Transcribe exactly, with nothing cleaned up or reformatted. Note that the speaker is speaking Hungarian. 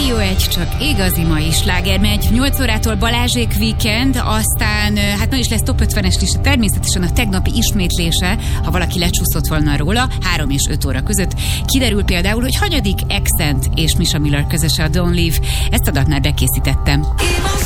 Rádió egy, csak igazi mai sláger megy. nyolc órától Balázsék Weekend, aztán hát ma is lesz top ötvenes lista, természetesen a tegnapi ismétlése, ha valaki lecsúszott volna róla, három és öt óra között. Kiderül például, hogy hanyadik Accent és Misha Miller közöse a Don't Leave. Ezt adatnál bekészítettem.